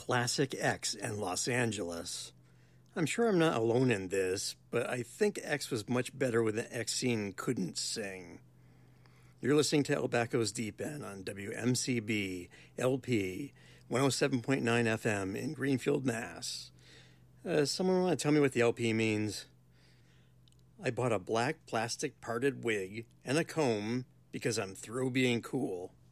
Classic X and Los Angeles. I'm sure I'm not alone in this, but I think X was much better when the X scene couldn't sing. You're listening to El Baco's Deep End on WMCB LP 107.9 FM in Greenfield, Mass. Someone want to tell me what the LP means? I bought a black plastic parted wig and a comb because I'm through being cool.